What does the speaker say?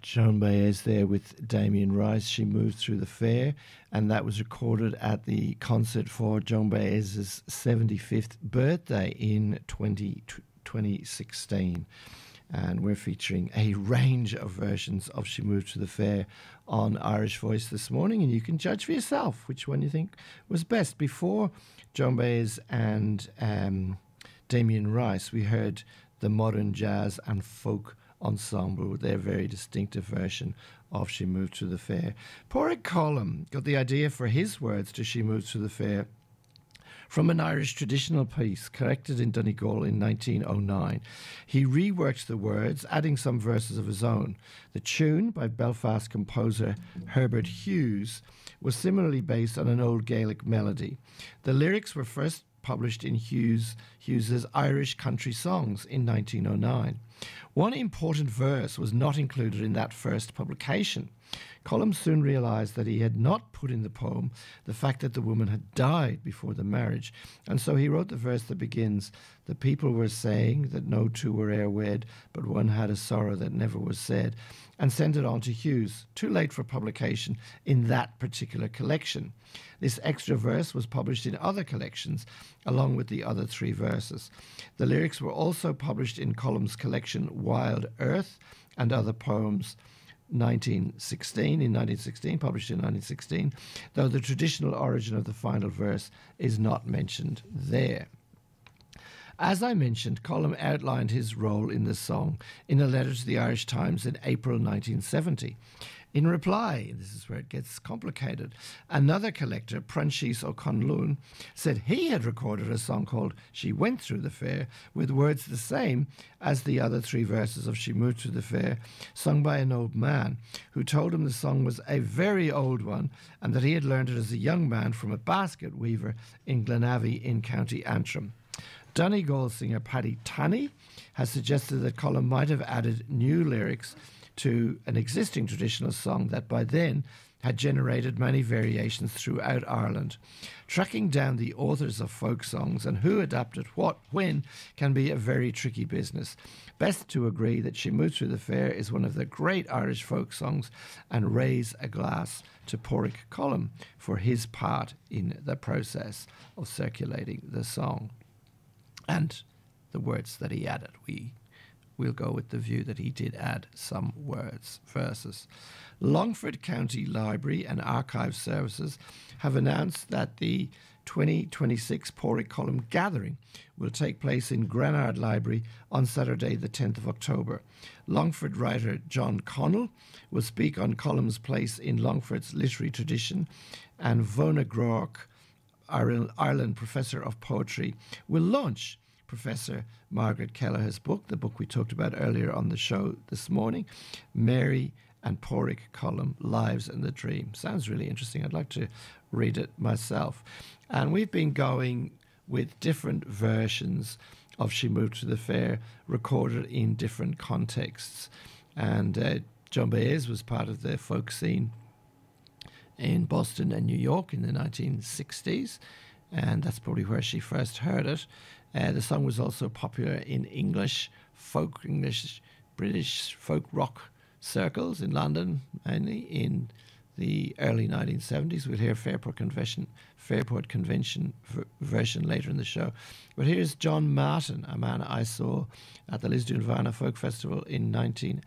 Joan Baez there with Damien Rice. She moved through the fair, and that was recorded at the concert for Joan Baez's 75th birthday in 2016. And we're featuring a range of versions of She Moved to the Fair on Irish Voice this morning, and you can judge for yourself which one you think was best. Before Joan Baez and Damien Rice, we heard the modern jazz and folk ensemble with their very distinctive version of She Moved to the Fair. Pádraig Colum got the idea for his words to She Moved to the Fair from an Irish traditional piece collected in Donegal in 1909. He reworked the words, adding some verses of his own. The tune, by Belfast composer Herbert Hughes, was similarly based on an old Gaelic melody. The lyrics were first published in Hughes's Irish Country Songs in 1909. One important verse was not included in that first publication. Colum soon realised that he had not put in the poem the fact that the woman had died before the marriage, and so he wrote the verse that begins, "The people were saying that no two were e'er wed, but one had a sorrow that never was said," and sent it on to Hughes, too late for publication in that particular collection. This extra verse was published in other collections, along with the other three verses. The lyrics were also published in Colum's collection Wild Earth and Other Poems, 1916, published in 1916, though the traditional origin of the final verse is not mentioned there. As I mentioned, Colum outlined his role in the song in a letter to the Irish Times in April 1970. In reply, this is where it gets complicated, another collector, Prunchis O'Conlún, said he had recorded a song called She Went Through the Fair with words the same as the other three verses of She Moved Through the Fair, sung by an old man who told him the song was a very old one and that he had learned it as a young man from a basket weaver in Glenavi in County Antrim. Donegal singer Paddy Tanney has suggested that Colum might have added new lyrics to an existing traditional song that by then had generated many variations throughout Ireland. Tracking down the authors of folk songs and who adapted what when can be a very tricky business. Best to agree that She Moved Through the Fair is one of the great Irish folk songs and raise a glass to Pádraig Colum for his part in the process of circulating the song and the words that he added. We'll go with the view that he did add some verses. Longford County Library and Archive Services have announced that the 2026 Pádraig Colum Gathering will take place in Granard Library on Saturday the 10th of October. Longford writer John Connell will speak on Colum's place in Longford's literary tradition, and Vona Groark, Ireland Professor of Poetry, will launch Professor Margaret Kelleher's book, the book we talked about earlier on the show this morning, Mary and Pádraig Colum, Lives and the Dream. Sounds really interesting. I'd like to read it myself. And we've been going with different versions of She Moved to the Fair, recorded in different contexts. And Joan Baez was part of the folk scene in Boston and New York in the 1960s, and that's probably where she first heard it. The song was also popular in English, British folk rock circles in London, mainly in the early 1970s. We'll hear Fairport Convention version later in the show. But here's John Martin, a man I saw at the Lisdoonvarna Folk Festival in